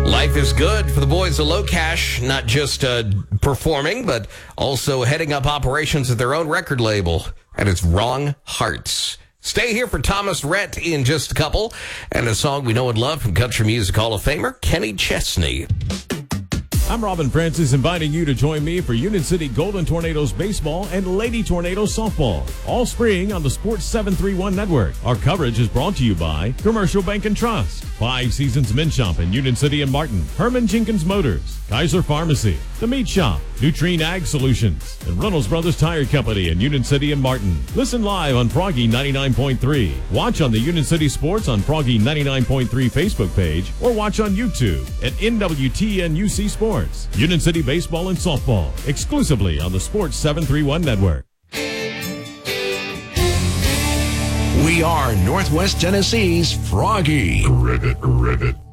Life is good for the boys of Low Cash, not just performing, but also heading up operations at their own record label, and it's Wrong Hearts. Stay here for Thomas Rhett in just a couple, and a song we know and love from Country Music Hall of Famer Kenny Chesney. I'm Robin Francis, inviting you to join me for Union City Golden Tornadoes baseball and Lady Tornadoes softball, all spring on the Sports 731 network. Our coverage is brought to you by Commercial Bank and Trust, Five Seasons Men's Shop in Union City and Martin, Herman Jenkins Motors, Kaiser Pharmacy, The Meat Shop, Nutrien Ag Solutions, and Reynolds Brothers Tire Company in Union City and Martin. Listen live on Froggy 99.3. Watch on the Union City Sports on Froggy 99.3 Facebook page, or watch on YouTube at NWTNUC Sports. Union City Baseball and Softball, exclusively on the Sports 731 network. We are Northwest Tennessee's Froggy. Rivet.